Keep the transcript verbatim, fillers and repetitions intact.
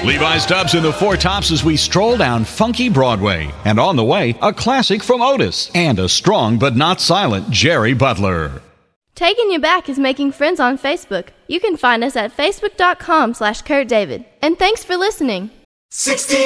Levi's Dubs in the Four Tops as we stroll down funky Broadway. And on the way, a classic from Otis and a strong but not silent Jerry Butler. Taking You Back is making friends on Facebook. You can find us at facebook.com slash Kurt David. And thanks for listening. sixteen